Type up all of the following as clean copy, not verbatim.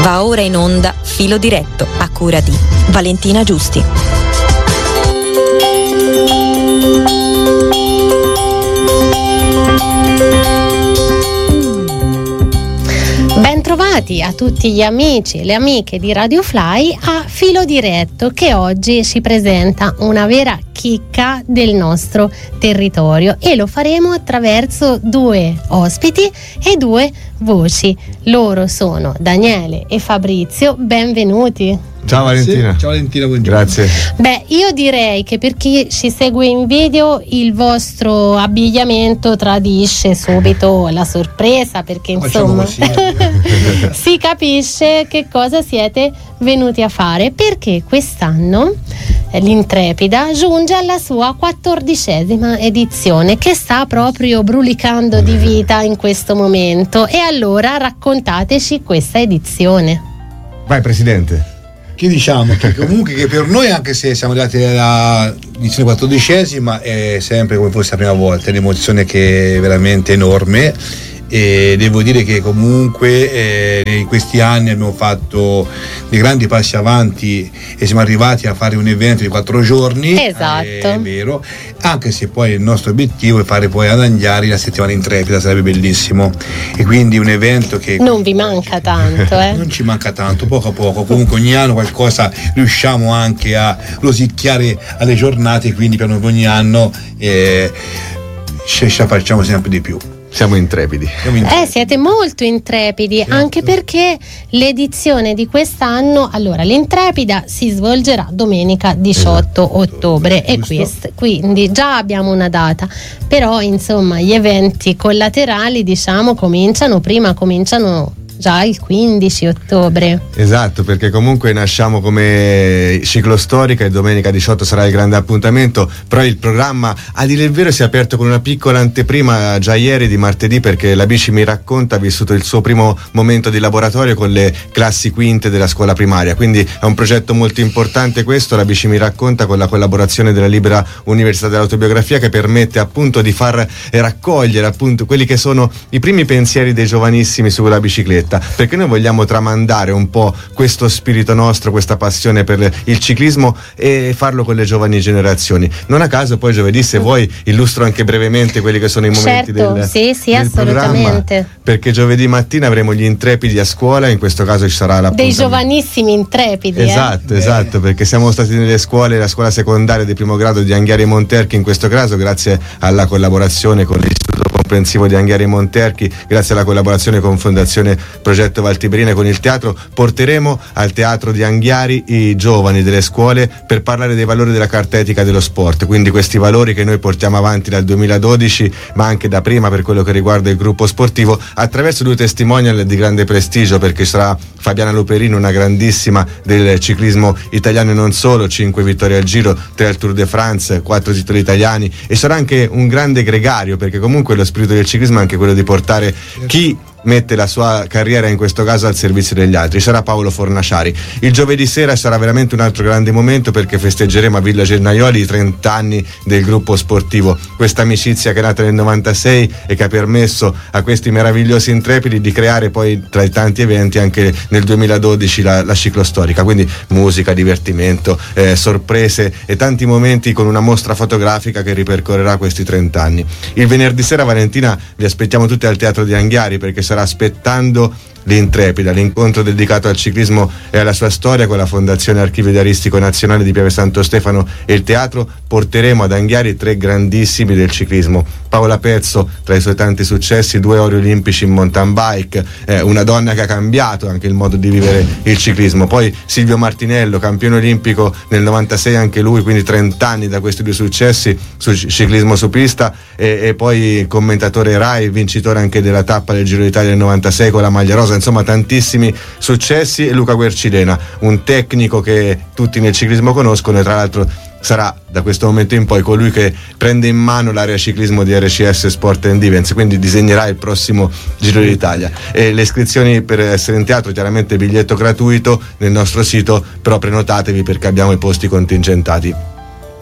Va ora in onda Filo Diretto, a cura di Valentina Giusti. Bentrovati a tutti gli amici e le amiche di Radio Fly a Filo Diretto, che oggi ci presenta una vera chicca del nostro territorio, e lo faremo attraverso due ospiti e due voci. Loro sono Daniele e Fabrizio, benvenuti. Ciao Valentina. Sì, ciao Valentina, buongiorno. Grazie. Beh, io direi che per chi ci segue in video il vostro abbigliamento tradisce subito la sorpresa, perché insomma si capisce che cosa siete venuti a fare, perché quest'anno l'Intrepida giunge alla sua 14ª edizione, che sta proprio brulicando di vita in questo momento. E allora raccontateci questa edizione. Vai Presidente. Che diciamo che comunque che per noi, anche se siamo arrivati alla edizione 14ª, è sempre come fosse la prima volta, è un'emozione che è veramente enorme. E devo dire che comunque in questi anni abbiamo fatto dei grandi passi avanti e siamo arrivati a fare un evento di 4 giorni. Esatto. È vero, anche se poi il nostro obiettivo è fare poi ad Anghiari la settimana Intrepida, sarebbe bellissimo, e quindi un evento che non vi manca tanto, non ci manca tanto, poco a poco, comunque ogni anno qualcosa riusciamo anche a rosicchiare alle giornate, quindi per noi ogni anno ce la facciamo sempre di più. Siamo intrepidi. Siete molto intrepidi, certo. Anche perché l'edizione di quest'anno, allora, l'Intrepida si svolgerà domenica 18 ottobre, e quindi già abbiamo una data, però insomma gli eventi collaterali, diciamo, cominciano già il 15 ottobre. Esatto, perché comunque nasciamo come ciclostorica e domenica 18 sarà il grande appuntamento, però il programma, a dire il vero, si è aperto con una piccola anteprima già ieri di martedì, perché la Bici Mi Racconta ha vissuto il suo primo momento di laboratorio con le classi quinte della scuola primaria, quindi è un progetto molto importante questo, la Bici Mi Racconta, con la collaborazione della Libera Università dell'Autobiografia, che permette appunto di far raccogliere appunto quelli che sono i primi pensieri dei giovanissimi sulla bicicletta, perché noi vogliamo tramandare un po' questo spirito nostro, questa passione per il ciclismo, e farlo con le giovani generazioni. Non a caso poi giovedì, se vuoi, illustro anche brevemente quelli che sono i momenti del assolutamente, perché giovedì mattina avremo gli intrepidi a scuola, in questo caso ci sarà dei giovanissimi intrepidi. Esatto, perché siamo stati nelle scuole, la scuola secondaria di primo grado di Anghiari Monterchi, in questo caso grazie alla collaborazione con l'Istituto Comprensivo di Anghiari Monterchi, grazie alla collaborazione con Fondazione Progetto Valtiberina, con il teatro, porteremo al teatro di Anghiari i giovani delle scuole per parlare dei valori della carta etica dello sport, quindi questi valori che noi portiamo avanti dal 2012, ma anche da prima per quello che riguarda il gruppo sportivo, attraverso 2 testimonial di grande prestigio, perché sarà Fabiana Luperino, una grandissima del ciclismo italiano e non solo, 5 vittorie al Giro, 3 al Tour de France, 4 titoli italiani, e sarà anche un grande gregario, perché comunque lo spirito del ciclismo è anche quello di portare chi mette la sua carriera in questo caso al servizio degli altri. Sarà Paolo Fornaciari. Il giovedì sera sarà veramente un altro grande momento, perché festeggeremo a Villa Gennaioli i 30 anni del gruppo sportivo, questa amicizia che è nata nel 96 e che ha permesso a questi meravigliosi intrepidi di creare poi, tra i tanti eventi, anche nel 2012 la ciclostorica, quindi musica, divertimento, sorprese e tanti momenti, con una mostra fotografica che ripercorrerà questi 30 anni. Il venerdì sera, Valentina, vi aspettiamo tutti al Teatro di Anghiari, perché sarà Aspettando l'Intrepida, l'incontro dedicato al ciclismo e alla sua storia, con la Fondazione Archivio Diaristico Nazionale di Pieve Santo Stefano e il teatro. Porteremo ad Anghiari 3 grandissimi del ciclismo: Paola Pezzo, tra i suoi tanti successi, 2 ori olimpici in mountain bike, una donna che ha cambiato anche il modo di vivere il ciclismo. Poi Silvio Martinello, campione olimpico nel 96 anche lui, quindi 30 anni da questi 2 successi sul ciclismo su pista, e poi commentatore Rai, vincitore anche della tappa del Giro d'Italia del 96 con la maglia rosa. Insomma, tantissimi successi. E Luca Guercilena, un tecnico che tutti nel ciclismo conoscono, e tra l'altro sarà da questo momento in poi colui che prende in mano l'area ciclismo di RCS Sport and Events, quindi disegnerà il prossimo Giro d'Italia. E le iscrizioni per essere in teatro, chiaramente biglietto gratuito nel nostro sito, però prenotatevi perché abbiamo i posti contingentati.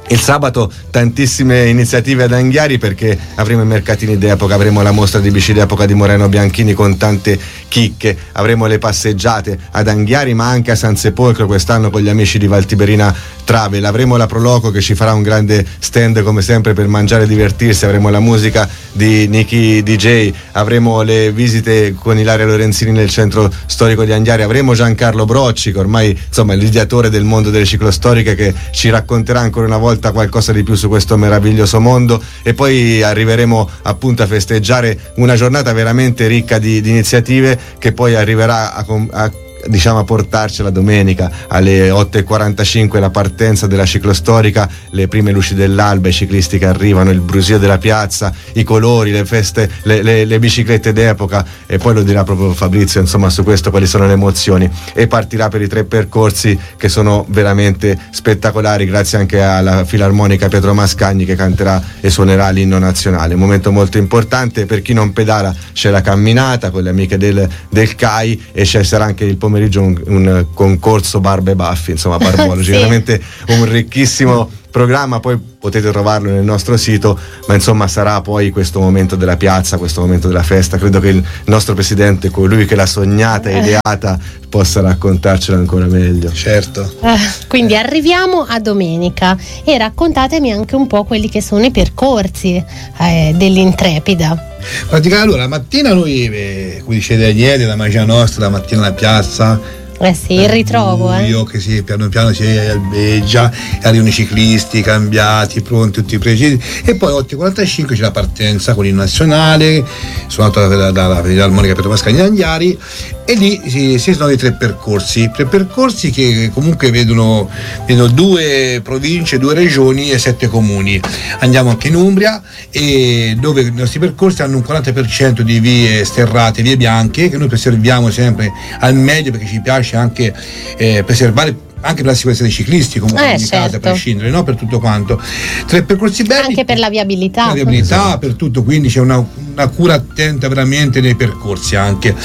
Il sabato tantissime iniziative ad Anghiari, perché avremo i mercatini d'epoca, avremo la mostra di bici d'epoca di Moreno Bianchini con tante chicche, avremo le passeggiate ad Anghiari ma anche a San Sepolcro quest'anno con gli amici di Valtiberina Travel, avremo la Proloco che ci farà un grande stand come sempre per mangiare e divertirsi, avremo la musica di Nicky DJ, avremo le visite con Ilaria Lorenzini nel centro storico di Anghiari, avremo Giancarlo Brocci che ormai insomma è l'ideatore del mondo delle ciclostoriche, che ci racconterà ancora una volta qualcosa di più su questo meraviglioso mondo, e poi arriveremo appunto a festeggiare una giornata veramente ricca di iniziative che poi arriverà a portarci la domenica alle 8:45 la partenza della ciclostorica, le prime luci dell'alba, i ciclisti che arrivano, il brusio della piazza, i colori, le feste, le biciclette d'epoca, e poi lo dirà proprio Fabrizio insomma su questo quali sono le emozioni, e partirà per i 3 percorsi che sono veramente spettacolari, grazie anche alla Filarmonica Pietro Mascagni che canterà e suonerà l'inno nazionale, un momento molto importante. Per chi non pedala c'è la camminata con le amiche del CAI, e ci sarà anche il pomeriggio un concorso barbe e baffi, insomma barbologi, sì. Veramente un ricchissimo programma, poi potete trovarlo nel nostro sito, ma insomma sarà poi questo momento della piazza, questo momento della festa. Credo che il nostro presidente, colui che l'ha sognata e ideata, possa raccontarcela ancora meglio. Certo. Quindi arriviamo a domenica e raccontatemi anche un po' quelli che sono i percorsi dell'Intrepida. Praticamente allora la mattina noi, come dice Daniele, la magia nostra, la mattina alla piazza. Sì, il ritrovo. Io che sì, piano piano si albeggia, arrivano i ciclisti cambiati, pronti, tutti precisi, e poi 8:45 c'è la partenza con il nazionale, suonato dalla Filarmonica Pietro Mascagni Anghiari, e lì si sono i 3 percorsi che comunque vedono 2 province, 2 regioni e 7 comuni. Andiamo anche in Umbria, e dove i nostri percorsi hanno un 40% di vie sterrate, vie bianche, che noi preserviamo sempre al meglio, perché ci piace anche preservare anche per la sicurezza dei ciclisti, comunque in ogni caso, a prescindere, no? Per tutto quanto. 3 percorsi belli, anche per la viabilità. La viabilità, per tutto, quindi c'è una cura attenta veramente nei percorsi anche.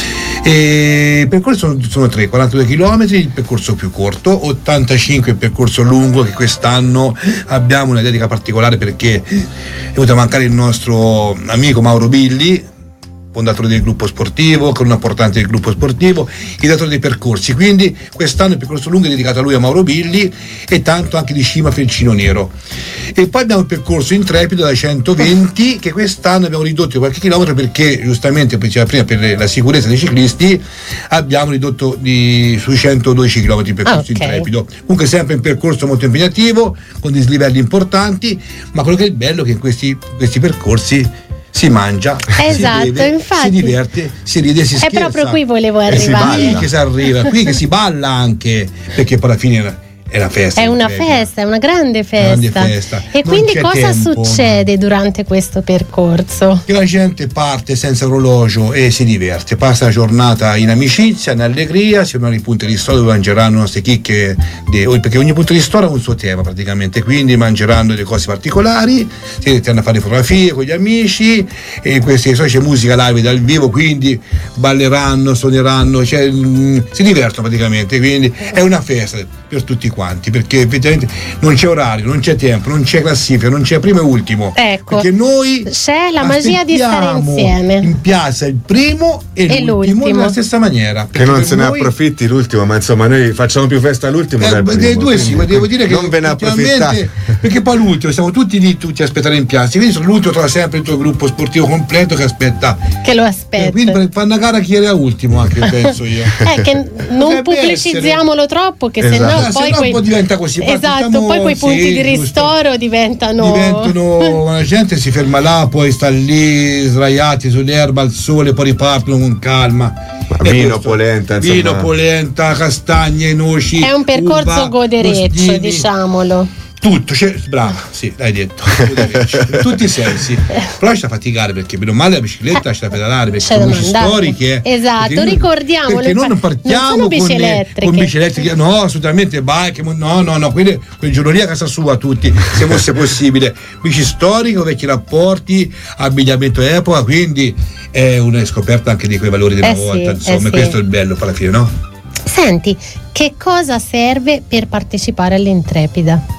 E i percorsi sono 3, 42 km, il percorso più corto, 85 il percorso lungo, che quest'anno abbiamo una dedica particolare perché è venuto a mancare il nostro amico Mauro Billi, fondatore del gruppo sportivo, con una portante del gruppo sportivo, ideatore dei percorsi, quindi quest'anno il percorso lungo è dedicato a lui, a Mauro Billi, e tanto anche di Cima Felcino Nero. E poi abbiamo il percorso Intrepido da 120, che quest'anno abbiamo ridotto di qualche chilometro, perché giustamente, diceva prima, per la sicurezza dei ciclisti abbiamo ridotto sui 112 km il percorso Intrepido. Comunque sempre un percorso molto impegnativo, con dislivelli importanti, ma quello che è bello è che in questi percorsi si mangia, esatto, si beve, infatti, si diverte, si ride, si scherza. È proprio qui volevo arrivare. Qui che si arriva, qui che si balla anche, perché poi alla fine è una festa. È una festa, è una grande festa. E quindi cosa succede durante questo percorso? Che la gente parte senza orologio e si diverte, passa la giornata in amicizia, in allegria, si vanno ai punti di storia dove mangeranno le nostre chicche, perché ogni punto di storia ha un suo tema praticamente, quindi mangeranno delle cose particolari, si metteranno a fare fotografie con gli amici, e queste c'è musica live dal vivo, quindi balleranno, suoneranno, si divertono praticamente, quindi è una festa per tutti quanti, perché effettivamente non c'è orario, non c'è tempo, non c'è classifica, non c'è primo e ultimo, perché noi c'è la magia di stare insieme in piazza il primo e l'ultimo nella stessa maniera, che non se ne approfitti l'ultimo, ma insomma noi facciamo più festa all'ultimo dei due, sì, ma devo dire che non ve ne approfittate, perché poi l'ultimo siamo tutti lì, tutti a aspettare in piazza, quindi l'ultimo trova sempre il tuo gruppo sportivo completo che lo aspetta, quindi per fare una gara chi era ultimo, anche penso io che non pubblicizziamolo troppo, che se no poi diventa così. Esatto, poi quei punti di ristoro diventano la gente si ferma là, poi sta lì sdraiati sull'erba al sole, poi ripartono con calma. Vino, polenta, castagne, noci. È un percorso godereccio, diciamolo. Tutto, brava, sì, l'hai detto, in tutti i sensi. Però c'è da faticare, perché bene o male la bicicletta c'è da pedalare, perché sono bici storiche. Esatto, ricordiamolo. Perché noi non partiamo con bici elettriche. No, assolutamente bike, no, quelle giorno lì a casa sua tutti, se fosse possibile. Bici storiche, vecchi rapporti, abbigliamento epoca, quindi è una scoperta anche di quei valori della volta, insomma, questo è il bello alla fine, no? Senti, che cosa serve per partecipare all'Intrepida?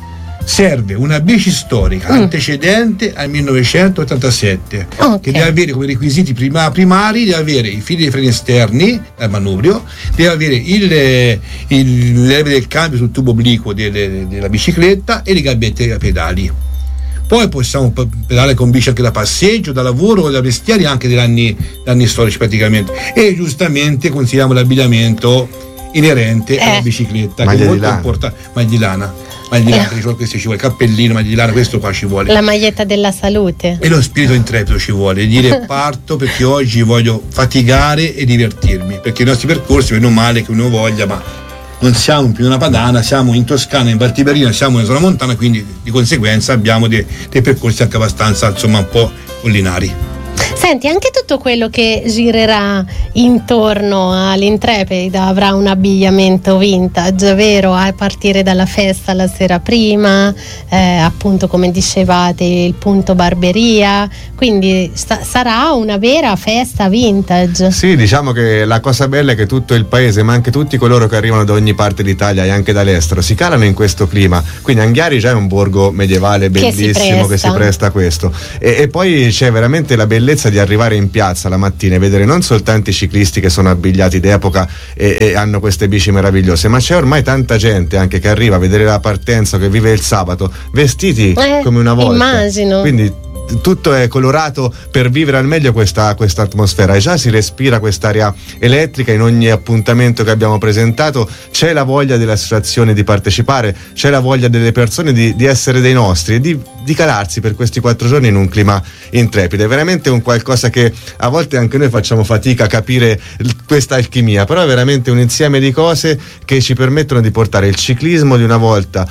serve una bici storica antecedente al 1987 che deve avere come requisiti primari, deve avere i fili di freni esterni al manubrio, deve avere il leve del cambio sul tubo obliquo della bicicletta e le gabbette ai pedali. Poi possiamo pedalare con bici anche da passeggio, da lavoro, da vestiari, anche degli anni storici praticamente. E giustamente consideriamo l'abbigliamento inerente alla bicicletta, che è molto importante. Maglia di lana, questo ci vuole, cappellino, maglia di lana, questo qua ci vuole. La maglietta della salute. E lo spirito intrepido ci vuole, dire parto perché oggi voglio faticare e divertirmi, perché i nostri percorsi, meno male che uno voglia, ma non siamo in Pianura Padana, siamo in Toscana, in Valtiberina, siamo in zona montana, quindi di conseguenza abbiamo dei percorsi anche abbastanza, insomma, un po' collinari. Senti, anche tutto quello che girerà intorno all'Intrepida avrà un abbigliamento vintage, vero? A partire dalla festa la sera prima, appunto come dicevate, il punto barberia, quindi sarà una vera festa vintage. Sì, diciamo che la cosa bella è che tutto il paese, ma anche tutti coloro che arrivano da ogni parte d'Italia e anche dall'estero, si calano in questo clima. Quindi Anghiari già è un borgo medievale bellissimo che si presta a questo. E poi c'è veramente la bellezza di arrivare in piazza la mattina e vedere non soltanto i ciclisti che sono abbigliati d'epoca e hanno queste bici meravigliose, ma c'è ormai tanta gente anche che arriva a vedere la partenza, che vive il sabato vestiti come una volta. Immagino. Quindi tutto è colorato per vivere al meglio questa atmosfera, e già si respira quest'aria elettrica in ogni appuntamento che abbiamo presentato. C'è la voglia delle associazioni di partecipare, c'è la voglia delle persone di essere dei nostri e di calarsi per questi 4 giorni in un clima intrepido. È veramente un qualcosa che a volte anche noi facciamo fatica a capire questa alchimia, però è veramente un insieme di cose che ci permettono di portare il ciclismo di una volta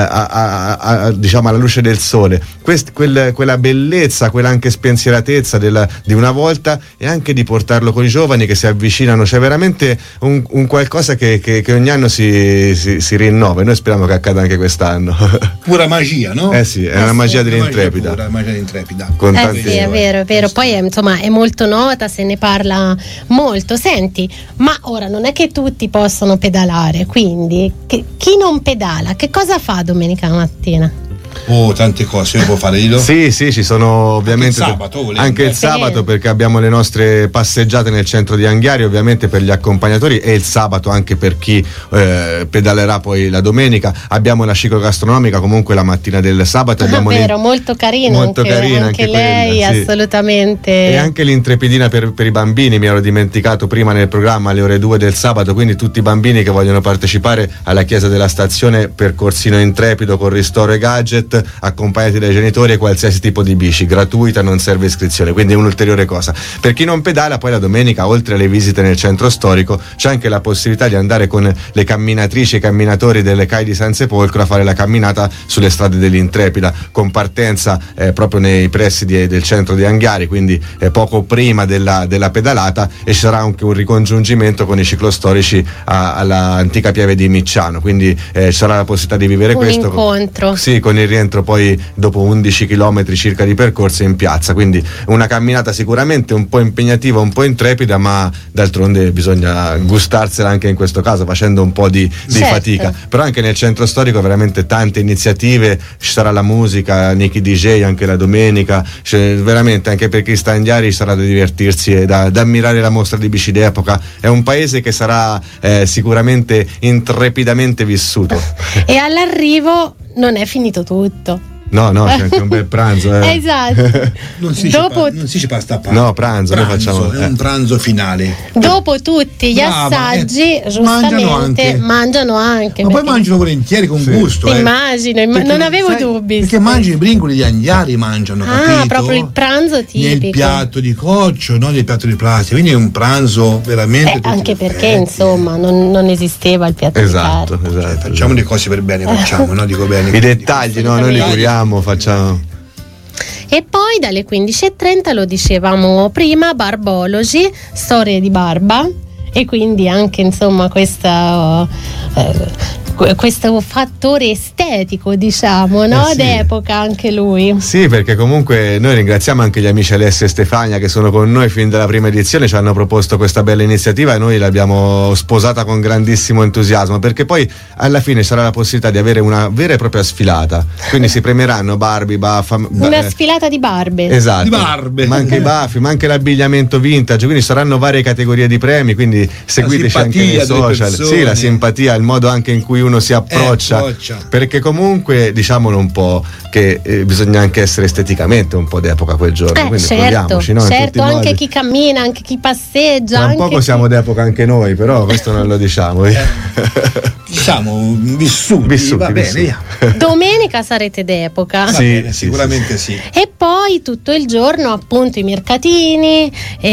diciamo alla luce del sole, quella bellezza, quella anche spensieratezza di una volta, e anche di portarlo con i giovani che si avvicinano. C'è veramente un qualcosa che ogni anno si rinnova, e noi speriamo che accada anche quest'anno. Pura magia, no? Sì, è una magia dell'Intrepida. Pura magia dell'Intrepida. Sì, è vero. Poi insomma è molto nota, se ne parla molto. Senti, ma ora non è che tutti possono pedalare, quindi chi non pedala, che cosa fa domenica mattina? Tante cose può fare io. Sì, ci sono ovviamente anche il sabato, perché abbiamo le nostre passeggiate nel centro di Anghiari, ovviamente per gli accompagnatori, e il sabato anche per chi pedalerà poi la domenica. Abbiamo la ciclogastronomica comunque la mattina del sabato, abbiamo vero, molto carino anche lei, quella, sì. Assolutamente. E anche l'Intrepidina per i bambini, mi ero dimenticato prima nel programma, alle ore 2 del sabato, quindi tutti i bambini che vogliono partecipare alla chiesa della stazione, percorsino intrepido con ristoro e gadget, accompagnati dai genitori, e qualsiasi tipo di bici gratuita, non serve iscrizione, quindi è un'ulteriore cosa. Per chi non pedala, poi la domenica, oltre alle visite nel centro storico, c'è anche la possibilità di andare con le camminatrici e i camminatori delle CAI di San Sepolcro a fare la camminata sulle strade dell'Intrepida, con partenza proprio nei pressi del centro di Anghiari, quindi poco prima della pedalata, e ci sarà anche un ricongiungimento con i ciclostorici alla antica pieve di Micciano, quindi ci sarà la possibilità di vivere un incontro. Sì, con il rientro poi dopo 11 km circa di percorso in piazza, quindi una camminata sicuramente un po' impegnativa, un po' intrepida, ma d'altronde bisogna gustarsela anche in questo caso, facendo un po' di fatica. Però anche nel centro storico veramente tante iniziative, ci sarà la musica, Nicky DJ anche la domenica, veramente anche per chi sta in Anghiari ci sarà da divertirsi e da ammirare la mostra di bici d'epoca. È un paese che sarà sicuramente intrepidamente vissuto. E all'arrivo non è finito tutto. No, c'è anche un bel pranzo. Esatto. Non si dice pasta a parte. No, pranzo, noi facciamo. È un pranzo finale. Dopo tutti gli assaggi, giustamente mangiano anche. Ma poi mangiano volentieri, con gusto. Immagino, non avevo dubbi. Perché mangiano i brincoli di Anghiari, capito? Proprio il pranzo tipico. Nel piatto di coccio, non nel piatto di plastica. Quindi è un pranzo veramente. Anche perché, insomma, non esisteva il piatto di carne. Esatto. Facciamo le cose per bene, no? Dico bene. I dettagli, noi li curiamo. Facciamo. E poi dalle 15:30, lo dicevamo prima, Barbologi, storie di barba, e quindi anche insomma questa questo fattore estetico, diciamo, no? Sì. D'epoca anche lui. Sì, perché comunque noi ringraziamo anche gli amici Alessia e Stefania che sono con noi fin dalla prima edizione, ci hanno proposto questa bella iniziativa e noi l'abbiamo sposata con grandissimo entusiasmo, perché poi alla fine sarà la possibilità di avere una vera e propria sfilata, quindi si premieranno Barbie, una sfilata di barbe. Esatto, di barbe. Ma anche i baffi, ma anche l'abbigliamento vintage, quindi saranno varie categorie di premi, quindi seguiteci anche nei social. Sì, la simpatia, il modo anche in cui uno si approccia. Perché comunque diciamolo un po' che bisogna anche essere esteticamente un po' d'epoca quel giorno, quindi proviamoci, no? Certo, anche chi cammina, anche chi passeggia. Tra un poco siamo d'epoca anche noi, però questo non lo diciamo. Diciamo vissuti. Va bene. Domenica sarete d'epoca. Sì, sicuramente sì. E poi tutto il giorno appunto i mercatini,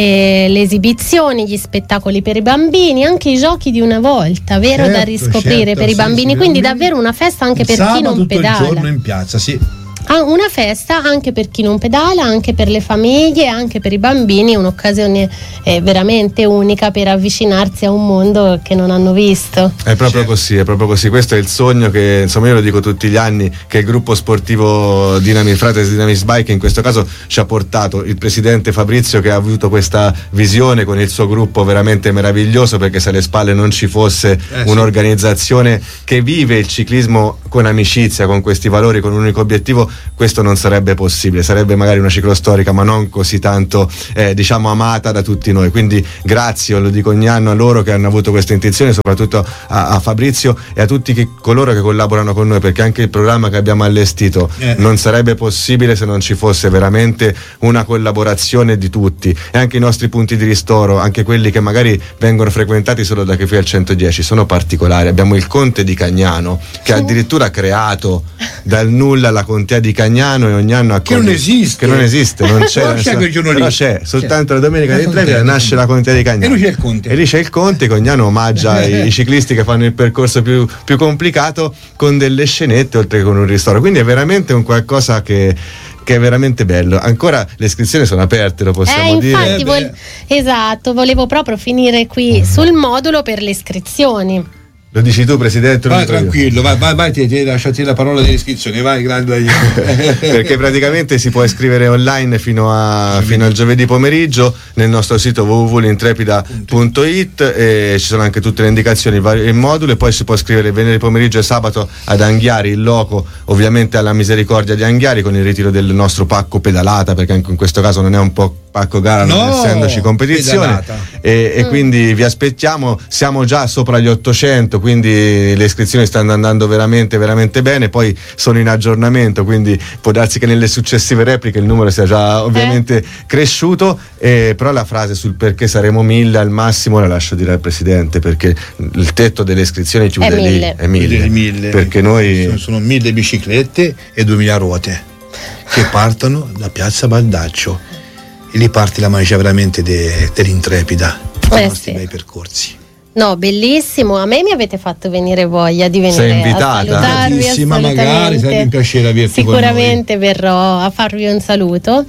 le esibizioni, gli spettacoli per i bambini, anche i giochi di una volta, vero? Da riscoprire per i bambini, quindi davvero una festa anche per chi non pedala. Tutto il giorno in piazza, sì. Una festa anche per chi non pedala, anche per le famiglie, anche per i bambini, un'occasione veramente unica per avvicinarsi a un mondo che non hanno visto. È proprio così, questo è il sogno che, insomma, io lo dico tutti gli anni, che il gruppo sportivo Frates Dynamis Bike in questo caso ci ha portato il presidente Fabrizio, che ha avuto questa visione con il suo gruppo veramente meraviglioso, perché se alle spalle non ci fosse un'organizzazione che vive il ciclismo con amicizia, con questi valori, con un unico obiettivo, questo non sarebbe possibile, sarebbe magari una ciclostorica ma non così tanto diciamo amata da tutti noi, quindi grazie, lo dico ogni anno, a loro che hanno avuto questa intenzione, soprattutto a Fabrizio e a tutti coloro che collaborano con noi, perché anche il programma che abbiamo allestito non sarebbe possibile se non ci fosse veramente una collaborazione di tutti, e anche i nostri punti di ristoro, anche quelli che magari vengono frequentati solo da Che Fai al 110, sono particolari. Abbiamo il Conte di Cagnano che ha addirittura creato dal nulla la contea di Cagnano, e ogni anno che non esiste, non c'è, però c'è soltanto la domenica di Intrepida nasce la contea di Cagnano, e lì c'è il Conte. Che ogni anno omaggia i ciclisti che fanno il percorso più complicato con delle scenette oltre che con un ristoro, quindi è veramente un qualcosa che è veramente bello. Ancora le iscrizioni sono aperte, lo possiamo dire. Infatti esatto, volevo proprio finire qui sul modulo per le iscrizioni. Lo dici tu, Presidente? Vai tranquillo, vai, ti lasciati la parola dell'iscrizione, vai, grande. Perché praticamente si può iscrivere online fino al giovedì pomeriggio nel nostro sito www.intrepida.it, e ci sono anche tutte le indicazioni, il modulo, e poi si può iscrivere venerdì pomeriggio e sabato ad Anghiari, il loco ovviamente alla Misericordia di Anghiari, con il ritiro del nostro pacco pedalata, perché anche in questo caso non è un po' pacco gara, non essendoci competizione, e quindi vi aspettiamo. Siamo già sopra gli 800, quindi le iscrizioni stanno andando veramente veramente bene, poi sono in aggiornamento, quindi può darsi che nelle successive repliche il numero sia già ovviamente cresciuto, però la frase sul perché saremo 1000 al massimo la lascio dire al Presidente, perché il tetto delle iscrizioni chiude lì, è 1000, perché noi sono 1000 biciclette e 2000 ruote che partono da Piazza Baldaccio, e lì parte la magia veramente dell'Intrepida, i nostri bei percorsi. No, bellissimo, a me mi avete fatto venire voglia di venire. Sei invitata. A salutarvi, magari sarebbe un piacere averti sicuramente con noi. Verrò a farvi un saluto,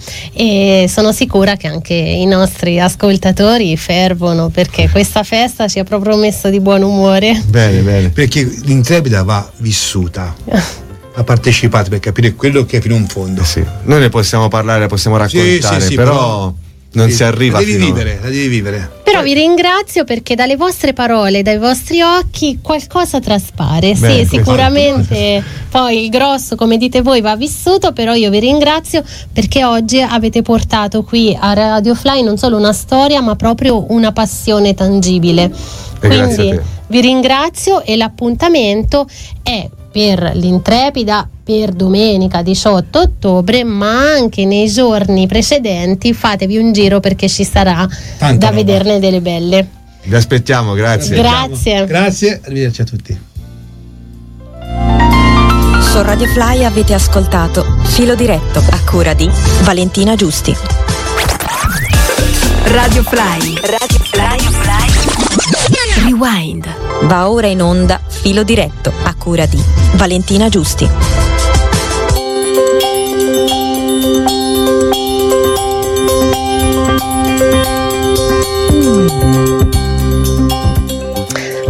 e sono sicura che anche i nostri ascoltatori fervono, perché questa festa ci ha proprio messo di buon umore. Bene. Perché l'Intrepida va vissuta. Ha partecipato per capire quello che è fino in fondo. Sì. Noi ne possiamo parlare, possiamo raccontare, sì, però non si arriva la devi vivere. Però vi ringrazio, perché dalle vostre parole, dai vostri occhi qualcosa traspare. Beh, sì, sicuramente poi il grosso, come dite voi, va vissuto, però io vi ringrazio perché oggi avete portato qui a Radio Fly non solo una storia, ma proprio una passione tangibile. Quindi vi ringrazio, e l'appuntamento è per l'Intrepida per domenica 18 ottobre, ma anche nei giorni precedenti fatevi un giro, perché ci sarà da vederne delle belle. Vi aspettiamo, grazie. Grazie, arrivederci a tutti. Su Radio Fly avete ascoltato Filo Diretto, a cura di Valentina Giusti. Radio Fly. Rewind. Va ora in onda Filo Diretto, a cura di Valentina Giusti.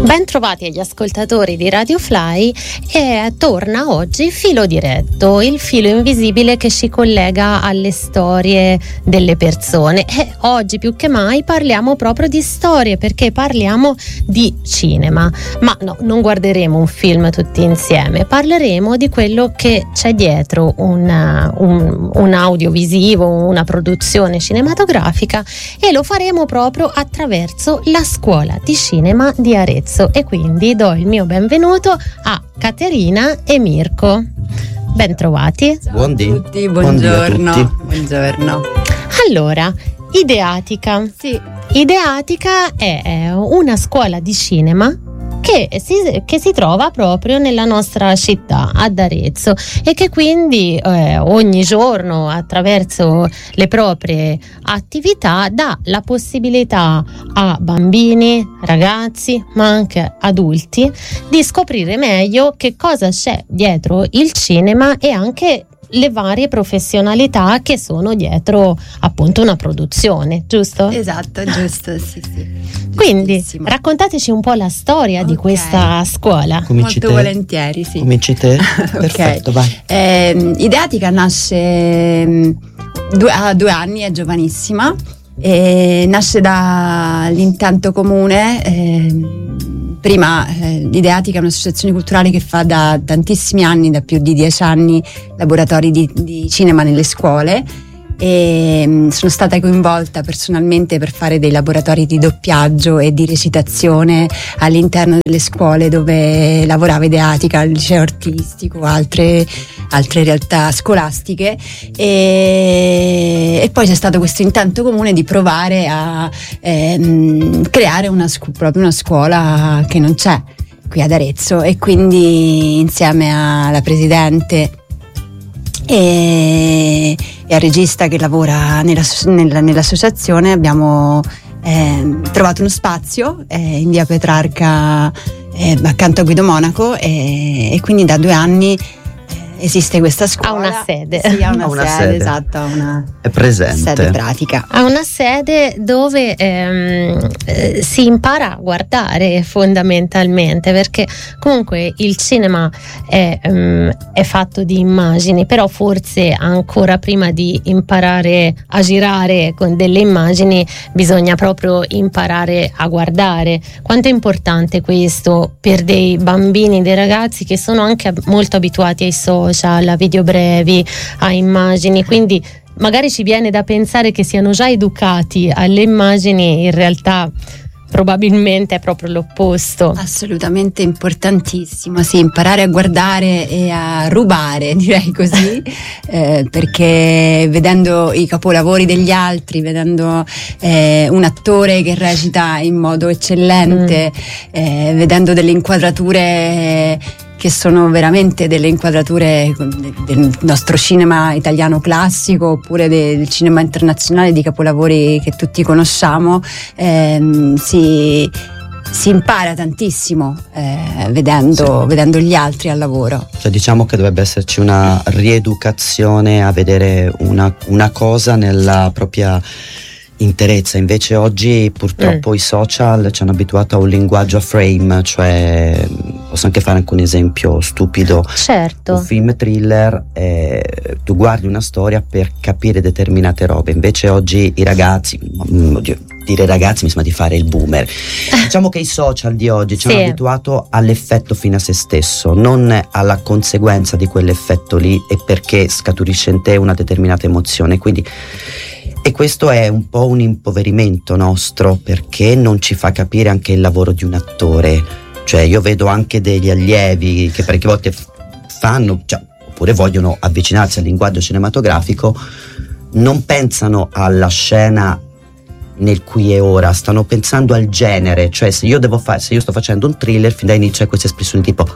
Ben trovati agli ascoltatori di Radio Fly, e torna oggi Filo Diretto, il filo invisibile che ci collega alle storie delle persone. E oggi più che mai parliamo proprio di storie, perché parliamo di cinema. Ma no, non guarderemo un film tutti insieme, parleremo di quello che c'è dietro un audiovisivo, una produzione cinematografica, e lo faremo proprio attraverso la Scuola di Cinema di Arezzo. E quindi do il mio benvenuto a Caterina e Mirko. Ben trovati. Buondì. Buongiorno. Buongiorno. Allora, Ideatica. Sì. Ideatica è una scuola di cinema che si trova proprio nella nostra città, ad Arezzo, e che quindi ogni giorno, attraverso le proprie attività, dà la possibilità a bambini, ragazzi, ma anche adulti, di scoprire meglio che cosa c'è dietro il cinema e anche le varie professionalità che sono dietro appunto una produzione, giusto? Esatto, giusto, sì. Quindi raccontateci un po' la storia di questa scuola. Molto volentieri, sì. Cominci te? Perfetto, vai. Ideatica nasce ha 2 anni, è giovanissima, nasce dall'intento comune. Prima l'Ideatica è un'associazione culturale che fa da tantissimi anni, da più di 10 anni, laboratori di cinema nelle scuole, e sono stata coinvolta personalmente per fare dei laboratori di doppiaggio e di recitazione all'interno delle scuole dove lavorava Ideatica, il liceo artistico, altre realtà scolastiche, e poi c'è stato questo intento comune di provare a creare proprio una scuola che non c'è qui ad Arezzo, e quindi insieme alla presidente e al regista che lavora nell'associazione abbiamo trovato uno spazio in via Petrarca, accanto a Guido Monaco, e quindi da 2 anni esiste questa scuola. Ha una sede. Sì, ha una sede, esatto, ha una è presente. Sede pratica. Ha una sede dove si impara a guardare fondamentalmente, perché comunque il cinema è fatto di immagini, però forse ancora prima di imparare a girare con delle immagini bisogna proprio imparare a guardare. Quanto è importante questo per dei bambini, dei ragazzi che sono anche molto abituati ai social, a video brevi, a immagini, quindi magari ci viene da pensare che siano già educati alle immagini, in realtà probabilmente è proprio l'opposto. Assolutamente importantissimo, sì, imparare a guardare e a rubare, direi così, perché vedendo i capolavori degli altri, vedendo un attore che recita in modo eccellente, vedendo delle inquadrature che sono veramente delle inquadrature del nostro cinema italiano classico, oppure del cinema internazionale, di capolavori che tutti conosciamo, si impara tantissimo vedendo gli altri al lavoro. Cioè, diciamo che dovrebbe esserci una rieducazione a vedere una cosa nella propria interezza. Invece oggi purtroppo i social ci hanno abituato a un linguaggio a frame, cioè posso anche fare anche un esempio stupido. Certo. Un film thriller, tu guardi una storia per capire determinate robe, invece oggi i ragazzi, dire ragazzi mi sembra di fare il boomer, diciamo che i social di oggi ci hanno abituato all'effetto fine a se stesso, non alla conseguenza di quell'effetto lì e perché scaturisce in te una determinata emozione, quindi. E questo è un po' un impoverimento nostro, perché non ci fa capire anche il lavoro di un attore. Cioè io vedo anche degli allievi che parecchie volte fanno, oppure vogliono avvicinarsi al linguaggio cinematografico, non pensano alla scena nel qui e ora, stanno pensando al genere. Cioè se io sto facendo un thriller, fin da inizio hai queste espressioni tipo,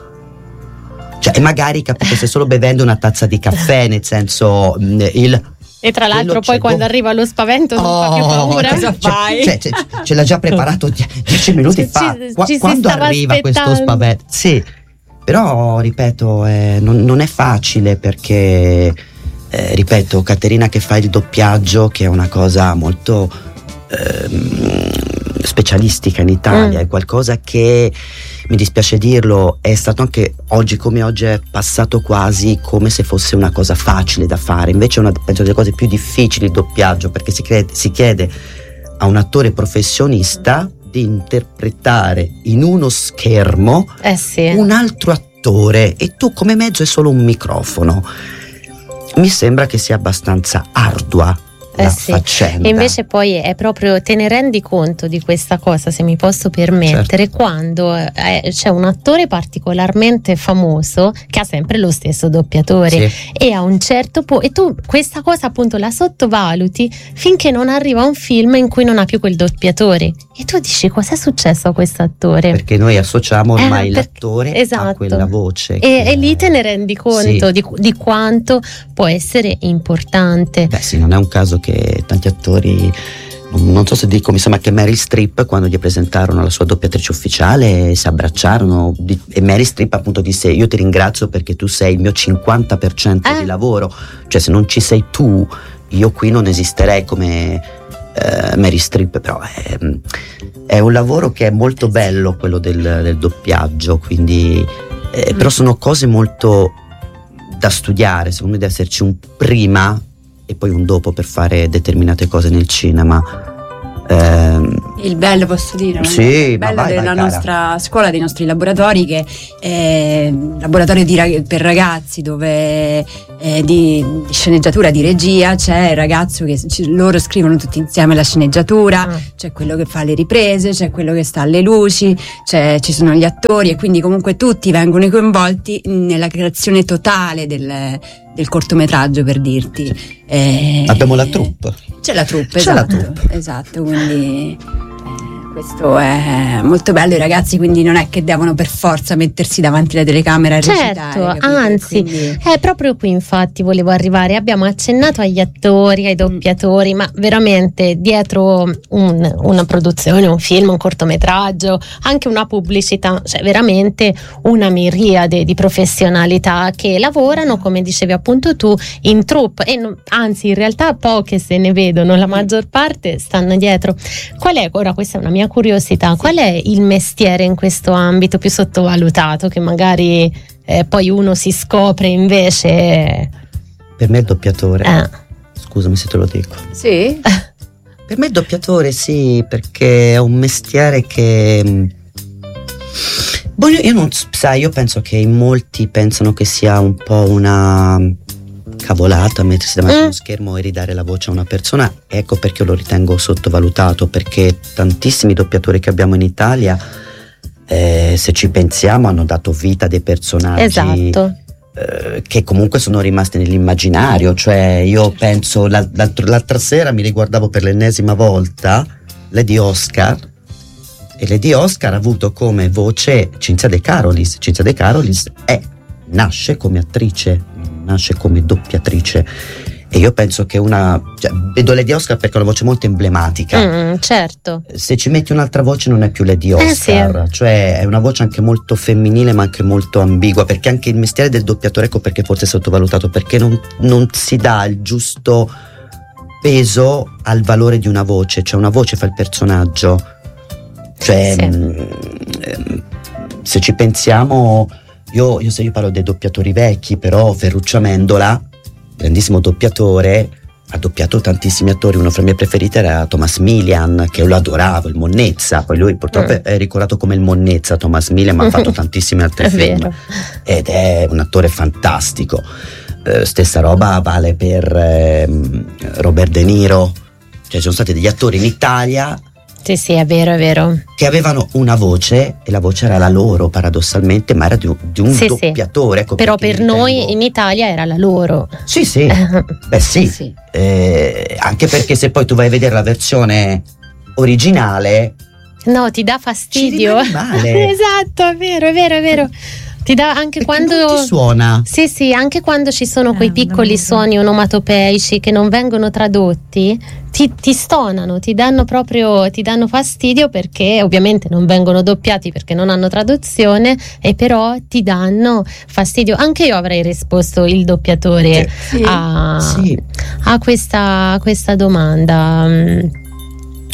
e magari capito, se solo bevendo una tazza di caffè, nel senso e tra l'altro poi quando arriva lo spavento non fa più paura, cosa fai? Ce l'ha già preparato 10 minuti fa, quando arriva aspettando questo spavento? Sì, però ripeto, non è facile, perché ripeto, Caterina che fa il doppiaggio, che è una cosa molto specialistica in Italia, è qualcosa che, mi dispiace dirlo, è stato anche oggi come oggi è passato quasi come se fosse una cosa facile da fare, invece è una, penso, delle cose più difficili il doppiaggio, perché si chiede a un attore professionista di interpretare in uno schermo un altro attore, e tu come mezzo è solo un microfono. Mi sembra che sia abbastanza ardua la faccenda. E invece poi è proprio, te ne rendi conto di questa cosa, se mi posso permettere, quando c'è un attore particolarmente famoso che ha sempre lo stesso doppiatore, e a un certo punto, e tu questa cosa appunto la sottovaluti finché non arriva un film in cui non ha più quel doppiatore, e tu dici: cos'è successo a questo attore? Perché noi associamo ormai l'attore a quella voce e lì te ne rendi conto di quanto può essere importante. Beh sì, non è un caso che tanti attori, non so se dico, mi sembra che Meryl Streep, quando gli presentarono la sua doppiatrice ufficiale, si abbracciarono e Meryl Streep appunto disse: io ti ringrazio perché tu sei il mio 50% di lavoro, cioè se non ci sei tu io qui non esisterei come Meryl Streep. Però è un lavoro che è molto bello, quello del doppiaggio, quindi però sono cose molto da studiare, secondo me deve esserci un prima e poi un dopo per fare determinate cose nel cinema. Il bello, posso dire, sì, il bello della nostra scuola, dei nostri laboratori, che è laboratorio per ragazzi, dove di sceneggiatura, di regia, c'è il ragazzo che loro scrivono tutti insieme la sceneggiatura, c'è quello che fa le riprese, c'è quello che sta alle luci, ci sono gli attori, e quindi comunque tutti vengono coinvolti nella creazione totale del cortometraggio, per dirti. Abbiamo la troupe. C'è la troupe, esatto, quindi questo è molto bello. I ragazzi quindi non è che devono per forza mettersi davanti alla telecamera e recitare, anzi, quindi è proprio qui infatti volevo arrivare. Abbiamo accennato agli attori, ai doppiatori, ma veramente dietro una produzione, un film, un cortometraggio, anche una pubblicità, cioè veramente una miriade di professionalità che lavorano, come dicevi appunto tu, in troupe, e anzi in realtà poche se ne vedono, la maggior parte stanno dietro. Qual è, ora questa è una mia curiosità, qual è il mestiere in questo ambito più sottovalutato, che magari poi uno si scopre invece? Per me è il doppiatore. Scusami se te lo dico. Sì? Per me il doppiatore sì, perché è un mestiere che io non sai, io penso che in molti pensano che sia un po' una cavolata mettersi davanti a uno schermo e ridare la voce a una persona. Ecco perché io lo ritengo sottovalutato, perché tantissimi doppiatori che abbiamo in Italia, se ci pensiamo, hanno dato vita a dei personaggi che comunque sono rimasti nell'immaginario. Cioè io penso, l'altra sera mi riguardavo per l'ennesima volta Lady Oscar, e Lady Oscar ha avuto come voce Cinzia De Carolis. Cinzia De Carolis nasce come attrice, nasce come doppiatrice, e io penso che vedo Lady Oscar perché ha una voce molto emblematica. Certo. Se ci metti un'altra voce non è più Lady Oscar, cioè è una voce anche molto femminile ma anche molto ambigua, perché anche il mestiere del doppiatore, ecco perché forse è sottovalutato, perché non si dà il giusto peso al valore di una voce. Cioè una voce fa il personaggio, cioè se ci pensiamo, io parlo dei doppiatori vecchi, però Ferruccio Amendola, grandissimo doppiatore, ha doppiato tantissimi attori. Uno fra i miei preferiti era Thomas Milian, che io lo adoravo, il Monnezza. Poi lui purtroppo è ricordato come il Monnezza, Thomas Milian, ma ha fatto tantissimi altri film, vero. Ed è un attore fantastico. Stessa roba vale per Robert De Niro. Cioè ci sono stati degli attori in Italia, sì, è vero, che avevano una voce, e la voce era la loro, paradossalmente, ma era di un doppiatore. Ecco, però per noi in Italia era la loro. Sì. Beh sì. Anche perché se poi tu vai a vedere la versione originale, no, ti dà fastidio. Ci rimane male. Esatto, è vero. Ti dà anche perché quando non ti suona. Sì, anche quando ci sono quei piccoli suoni onomatopeici che non vengono tradotti, ti stonano, ti danno fastidio, perché ovviamente non vengono doppiati perché non hanno traduzione, e però ti danno fastidio. Anche io avrei risposto il doppiatore a questa domanda.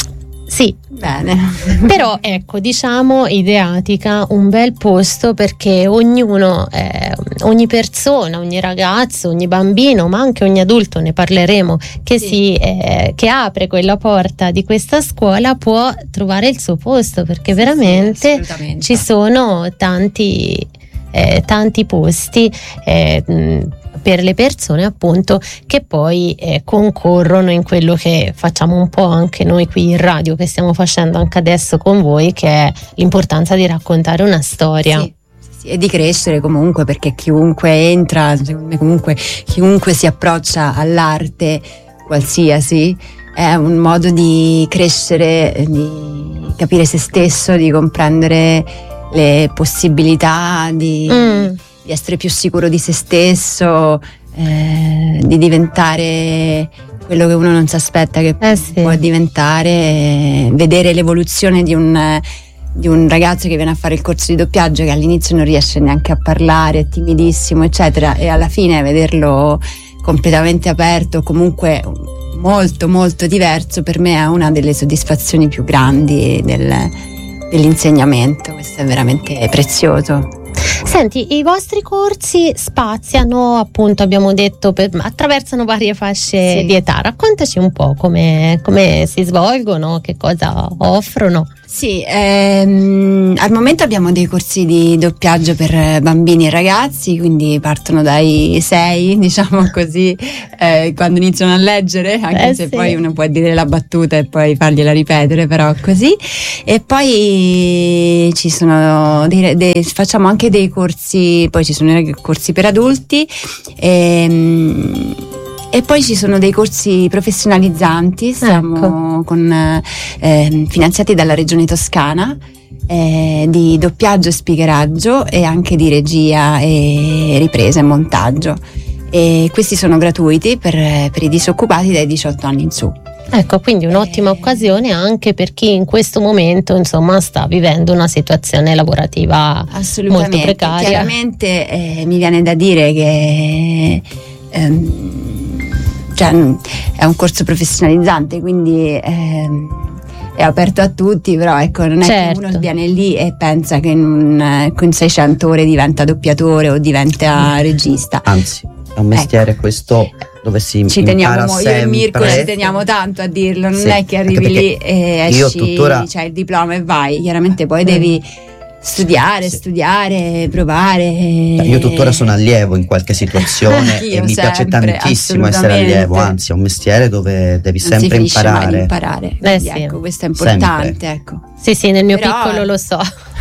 Sì, bene. Però ecco, diciamo Ideatica un bel posto, perché ognuno, ogni persona, ogni ragazzo, ogni bambino, ma anche ogni adulto, ne parleremo, che apre quella porta di questa scuola può trovare il suo posto, perché veramente ci sono tanti posti per le persone, appunto, che poi concorrono in quello che facciamo un po' anche noi qui in radio, che stiamo facendo anche adesso con voi, che è l'importanza di raccontare una storia. Sì, e di crescere comunque, perché chiunque entra, secondo me, comunque chiunque si approccia all'arte qualsiasi è un modo di crescere, di capire se stesso, di comprendere le possibilità di essere più sicuro di se stesso, di diventare quello che uno non si aspetta che può diventare, vedere l'evoluzione di un ragazzo che viene a fare il corso di doppiaggio, che all'inizio non riesce neanche a parlare, è timidissimo eccetera, e alla fine vederlo completamente aperto, comunque molto molto diverso, per me è una delle soddisfazioni più grandi dell'insegnamento. Questo è veramente prezioso. Senti, i vostri corsi spaziano, appunto, abbiamo detto, attraversano varie fasce di età. Raccontaci un po' come si svolgono, che cosa offrono. Sì, al momento abbiamo dei corsi di doppiaggio per bambini e ragazzi, quindi partono dai 6, diciamo così, quando iniziano a leggere, anche se poi uno può dire la battuta e poi fargliela ripetere, però così. E poi ci sono facciamo anche dei corsi, poi ci sono i corsi per adulti, e poi ci sono dei corsi professionalizzanti, siamo finanziati dalla Regione Toscana, di doppiaggio e speakeraggio, e anche di regia e ripresa e montaggio. E questi sono gratuiti per i disoccupati dai 18 anni in su. Ecco, quindi un'ottima occasione anche per chi in questo momento, insomma, sta vivendo una situazione lavorativa molto precaria. Chiaramente mi viene da dire che è un corso professionalizzante, quindi è aperto a tutti, però ecco, non è che uno viene lì e pensa che in 600 ore diventa doppiatore o diventa regista. Anzi, è un mestiere questo dove si impara sempre. Io e Mirko ci teniamo tanto a dirlo, non è che arrivi lì e esci, c'hai il diploma e vai. Chiaramente poi devi studiare, provare. Io tuttora sono allievo in qualche situazione e mi piace tantissimo essere allievo, anzi è un mestiere dove devi sempre imparare. Ecco, questo è importante. Ecco. Sì, nel mio piccolo lo so.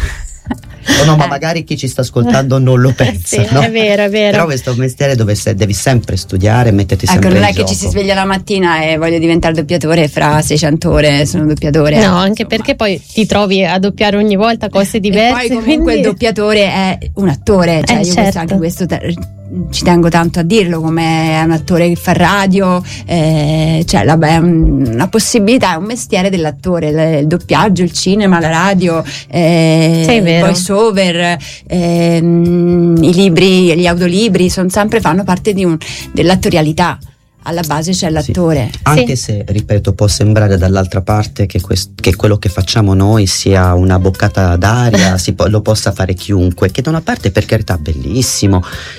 No, ma magari chi ci sta ascoltando non lo pensa. Sì, no? È vero. Però questo è un mestiere dove devi sempre studiare, metterti sempre in gioco. Non è che ci si sveglia la mattina e voglio diventare doppiatore e fra 600 ore sono doppiatore. No, anche perché poi ti trovi a doppiare ogni volta cose diverse. E poi comunque il doppiatore è un attore, cioè io anche questo ci tengo tanto a dirlo, come è un attore che fa radio, è una possibilità, è un mestiere dell'attore, il doppiaggio, il cinema, la radio, il voice over, i libri, gli audiolibri fanno parte dell'attorialità. Alla base c'è l'attore. Anche se, ripeto, può sembrare dall'altra parte che quello che facciamo noi sia una boccata d'aria, lo possa fare chiunque, che da una parte, per carità, bellissimo,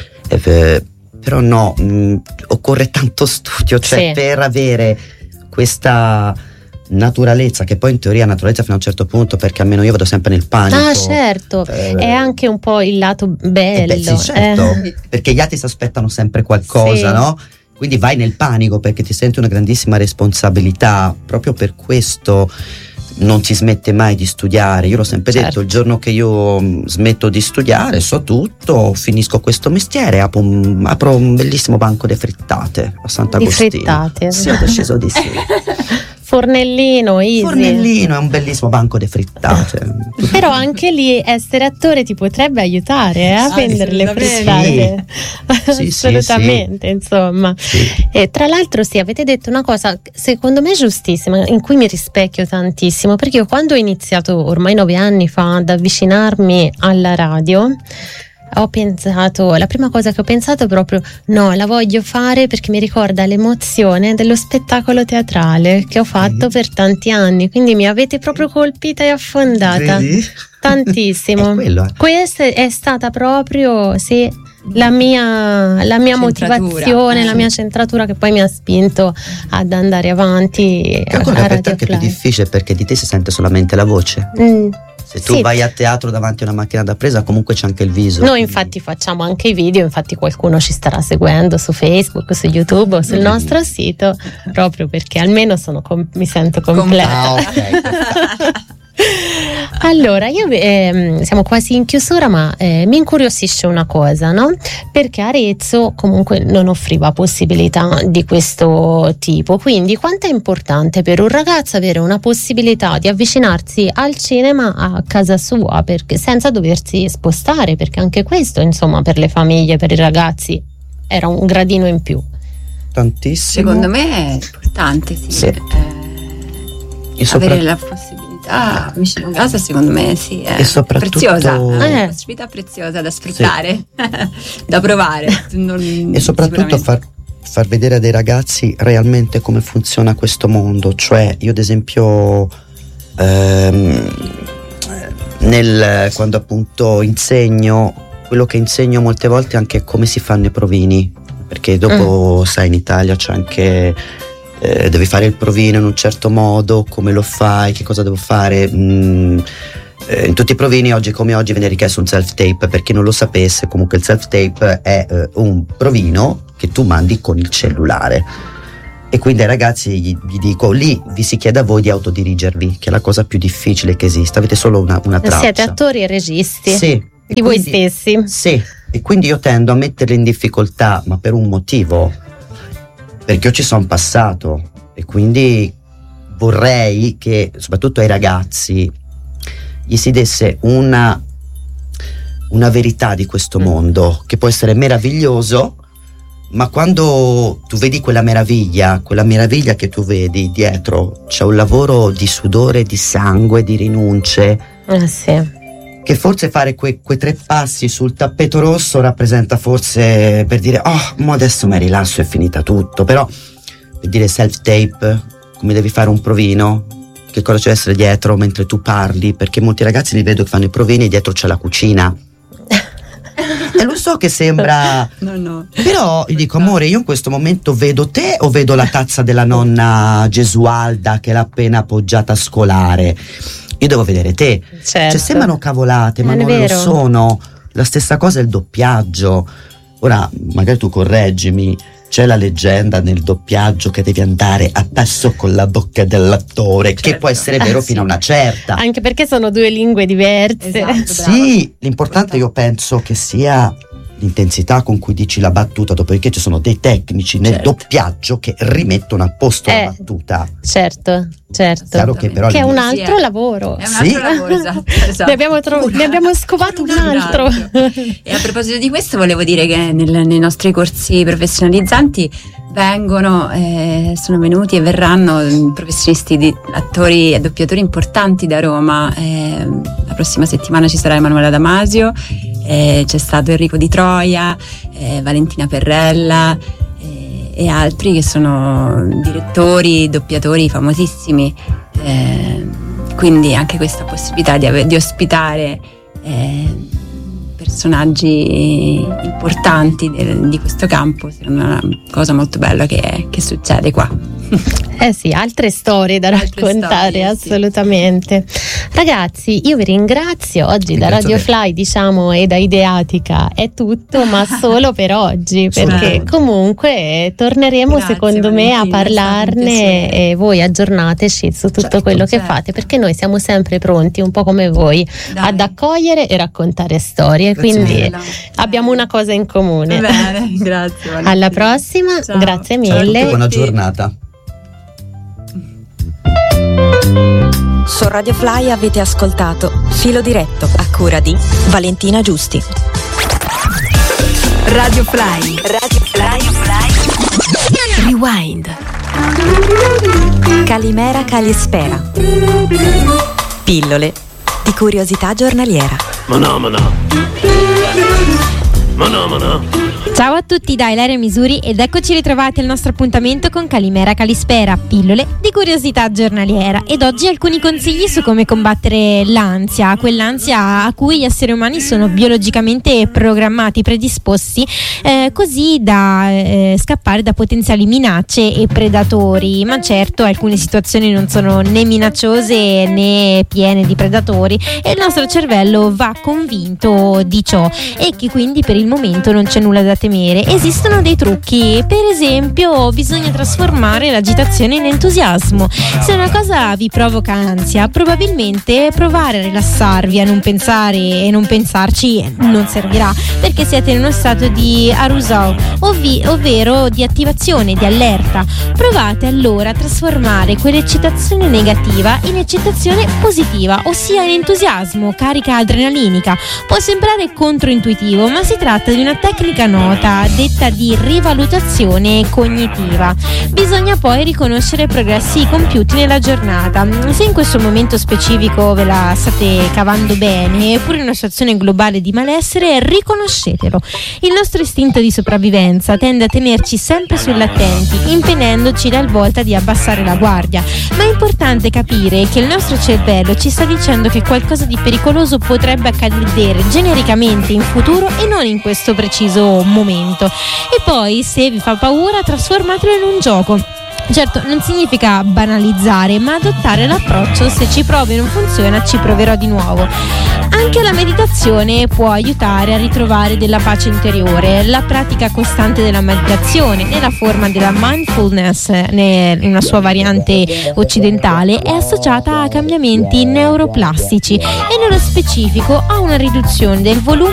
però no, occorre tanto studio, per avere questa naturalezza, che poi in teoria naturalezza fino a un certo punto, perché almeno io vado sempre nel panico. Certo, è anche un po' il lato bello. Perché gli altri si aspettano sempre qualcosa, no? Quindi vai nel panico perché ti senti una grandissima responsabilità. Proprio per questo non si smette mai di studiare. Io l'ho sempre detto, il giorno che io smetto di studiare, so tutto, finisco questo mestiere, apro un bellissimo banco di frittate a Sant'Agostino. Di frittate? Sì, ho deciso di sì. Fornellino, easy. Fornellino è un bellissimo banco di frittate. Però anche lì essere attore ti potrebbe aiutare a vendere le frittate. Assolutamente, insomma. E tra l'altro avete detto una cosa secondo me giustissima, in cui mi rispecchio tantissimo, perché io quando ho iniziato ormai 9 anni fa ad avvicinarmi alla radio, ho pensato, la prima cosa che ho pensato è proprio no, la voglio fare perché mi ricorda l'emozione dello spettacolo teatrale che ho fatto per tanti anni, quindi mi avete proprio colpita e affondata. Vedi? Tantissimo. Questa è stata proprio la mia motivazione, la mia centratura, che poi mi ha spinto ad andare avanti. Che ancora per te è più difficile, perché di te si sente solamente la voce. Se tu vai a teatro davanti a una macchina da presa, comunque c'è anche il viso. Noi infatti facciamo anche i video, infatti qualcuno ci starà seguendo su Facebook, su YouTube o sul nostro sito, proprio perché almeno mi sento completa. Ok. Allora, siamo quasi in chiusura, ma mi incuriosisce una cosa, no? Perché Arezzo comunque non offriva possibilità di questo tipo, quindi quanto è importante per un ragazzo avere una possibilità di avvicinarsi al cinema a casa sua, perché senza doversi spostare, perché anche questo, insomma, per le famiglie, per i ragazzi era un gradino in più. Tantissimo. Secondo me è importante, sì. Avere la possibilità vicino a casa, secondo me sì, è preziosa, una possibilità preziosa da sfruttare, da provare. E soprattutto far vedere a dei ragazzi realmente come funziona questo mondo. Cioè, io ad esempio quando appunto insegno, quello che insegno molte volte è anche come si fanno i provini, perché dopo sai, in Italia c'è anche devi fare il provino in un certo modo, come lo fai, che cosa devo fare. In tutti i provini oggi come oggi viene richiesto un self-tape. Per chi non lo sapesse, comunque il self-tape è un provino che tu mandi con il cellulare, e quindi ai ragazzi gli dico, lì vi si chiede a voi di autodirigervi, che è la cosa più difficile che esista. Avete solo una traccia. Siete attori e registi di voi stessi. Sì, e quindi io tendo a metterli in difficoltà, ma per un motivo, perché io ci sono passato, e quindi vorrei che soprattutto ai ragazzi gli si desse una verità di questo mondo, che può essere meraviglioso, ma quando tu vedi quella meraviglia che tu vedi dietro c'è un lavoro di sudore, di sangue, di rinunce, che forse fare quei 3 passi sul tappeto rosso rappresenta forse per dire mo adesso mi rilasso, è finita tutto. Però per dire self-tape, come devi fare un provino, che cosa c'è essere dietro mentre tu parli, perché molti ragazzi li vedo che fanno i provini e dietro c'è la cucina. E lo so che sembra no. Però gli dico, amore, io in questo momento vedo te o vedo la tazza della nonna Gesualda che l'ha appena appoggiata a scolare? Io devo vedere te. Certo. Cioè, sembrano cavolate, ma non lo sono. La stessa cosa è il doppiaggio. Ora, magari tu correggimi, c'è la leggenda nel doppiaggio che devi andare a passo con la bocca dell'attore, che può essere vero fino a una certa. Anche perché sono 2 lingue diverse. Esatto, sì, l'importante io penso che sia l'intensità con cui dici la battuta, dopodiché ci sono dei tecnici nel doppiaggio che rimettono al posto la battuta. Certo. Chiaro che però è un altro lavoro. È un altro lavoro, esatto. Ne abbiamo scovato un altro. E a proposito di questo volevo dire che nei nostri corsi professionalizzanti sono venuti e verranno professionisti, attori e doppiatori importanti da Roma. La prossima settimana ci sarà Emanuela Damasio, c'è stato Enrico Di Troia, Valentina Perrella e altri che sono direttori, doppiatori famosissimi, quindi anche questa possibilità di ospitare personaggi importanti di questo campo è una cosa molto bella che succede qua. Sì, altre storie da raccontare, assolutamente. Sì. Ragazzi, io vi ringrazio. Oggi da Radio Fly, diciamo, e da Ideatica è tutto, ma solo per oggi, perché comunque torneremo, secondo me, a parlarne, e voi aggiornateci su tutto quello che fate, perché noi siamo sempre pronti, un po' come voi, ad accogliere e raccontare storie, quindi abbiamo una cosa in comune. Bene, grazie. Alla prossima. Ciao. Grazie mille. Ciao, buona giornata. Su Radio Fly avete ascoltato Filo Diretto, a cura di Valentina Giusti. Radio Fly. Rewind. Calimera Calispera. Pillole di curiosità giornaliera. Ciao a tutti da Ilaria Misuri ed eccoci ritrovati al nostro appuntamento con Calimera Calispera, pillole di curiosità giornaliera, ed oggi alcuni consigli su come combattere l'ansia, quell'ansia a cui gli esseri umani sono biologicamente programmati, predisposti, così da scappare da potenziali minacce e predatori. Ma certo, alcune situazioni non sono né minacciose né piene di predatori e il nostro cervello va convinto di ciò, e che quindi per il momento non c'è nulla da temere. Esistono dei trucchi, per esempio bisogna trasformare l'agitazione in entusiasmo. Se una cosa vi provoca ansia, probabilmente provare a rilassarvi, a non pensare e non pensarci non servirà, perché siete in uno stato di arousal, ovvero di attivazione, di allerta. Provate allora a trasformare quell'eccitazione negativa in eccitazione positiva, ossia in entusiasmo, carica adrenalinica. Può sembrare controintuitivo, ma si tratta di una tecnica nota detta di rivalutazione cognitiva. Bisogna poi riconoscere progressi compiuti nella giornata. Se in questo momento specifico ve la state cavando bene, eppure in una situazione globale di malessere, riconoscetelo. Il nostro istinto di sopravvivenza tende a tenerci sempre sull'attenti, impedendoci talvolta di abbassare la guardia, ma è importante capire che il nostro cervello ci sta dicendo che qualcosa di pericoloso potrebbe accadere genericamente in futuro e non in questo preciso momento. E poi, se vi fa paura, trasformatelo in un gioco. Certo, non significa banalizzare, ma adottare l'approccio: se ci provo e non funziona, ci proverò di nuovo. Anche la meditazione può aiutare a ritrovare della pace interiore. La pratica costante della meditazione, nella forma della mindfulness, in una sua variante occidentale, è associata a cambiamenti neuroplastici e nello specifico a una riduzione del volume